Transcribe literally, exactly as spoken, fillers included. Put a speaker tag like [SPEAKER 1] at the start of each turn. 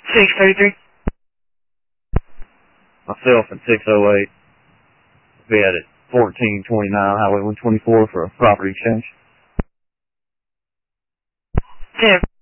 [SPEAKER 1] six thirty-three.
[SPEAKER 2] Myself and six oh eight. Be at it fourteen twenty-nine Highway one twenty-four for a property exchange.
[SPEAKER 1] ten.